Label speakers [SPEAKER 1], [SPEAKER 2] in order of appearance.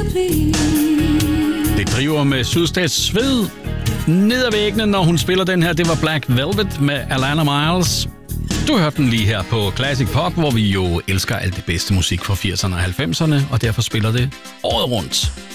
[SPEAKER 1] Det driver med Sydstats sved ned ad væggene, når hun spiller den her. Det var Black Velvet med Alana Miles. Du hørte den lige her på Classic Pop, hvor vi jo elsker alt det bedste musik fra 80'erne og 90'erne, og derfor spiller det året rundt.